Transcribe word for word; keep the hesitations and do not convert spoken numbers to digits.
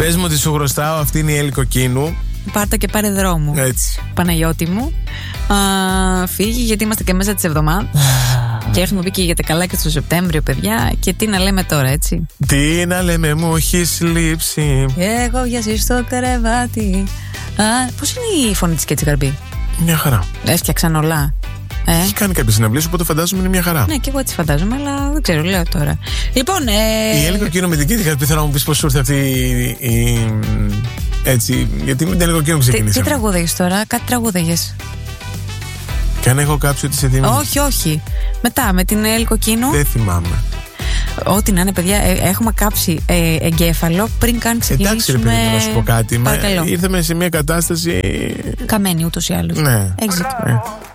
Πες μου ότι σου χρωστάω, αυτή είναι η Έλλη Κοκκίνου. Πάρτα και πάρε δρόμο. Έτσι. Παναγιώτη μου. Α, φύγει, γιατί είμαστε και μέσα της εβδομάδας. Και έχουμε πει και για τα καλά και στο Σεπτέμβριο, παιδιά. Και τι να λέμε τώρα, έτσι. Τι να λέμε, μου έχεις λείψει. Έχω βιαστεί στο κρεβάτι. Α, πώς είναι η φωνή της Κέτσι Γαρμπή? Μια χαρά. Έφτιαξαν όλα. Ε. Έχει κάνει κάποιες συναυλίες, οπότε φαντάζομαι είναι μια χαρά. Ναι, και εγώ έτσι φαντάζομαι, αλλά δεν ξέρω, λέω τώρα. Λοιπόν, ε... η Έλλη Κοκκίνου με την Κέτσι Γαρμπή, θέλω να μου πεις πώς σου ήρθε αυτή η. η... έτσι, γιατί με την Έλλη Κοκκίνου ξεκινήσαμε. Τι, τι τραγούδαγες τώρα, κάτι τραγούδαγες. Και αν έχω κάψει ότι σε θυμίζει. Όχι, όχι. Μετά, με την Έλλη Κοκκίνου. Δεν θυμάμαι. Ό,τι να είναι, παιδιά, ε, έχουμε κάψει ε, εγκέφαλο πριν καν ξεκινήσουμε. Εντάξει, ρε παιδί μου, να σου πω κάτι. Παρακαλώ. Ήρθαμε σε μια κατάσταση. Καμένη ούτως ή άλλως. Ναι. Exit. Ναι.